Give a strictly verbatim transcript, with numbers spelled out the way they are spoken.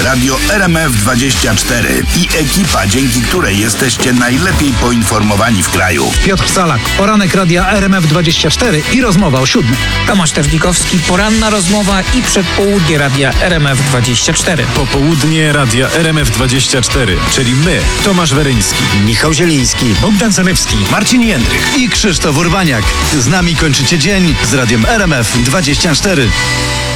Radio R M F dwadzieścia cztery i ekipa, dzięki której jesteście najlepiej poinformowani w kraju. Piotr Salak, poranek Radia R M F dwadzieścia cztery i rozmowa o siódmej. Tomasz Terzbikowski, poranna rozmowa i przedpołudnie Radia R M F dwadzieścia cztery. Popołudnie Radia R M F dwadzieścia cztery, czyli my, Tomasz Weryński, Michał Zieliński, Bogdan Zalewski, Marcin Jędrych i Krzysztof Urbaniak. Z nami kończycie dzień z Radiem R M F dwadzieścia cztery.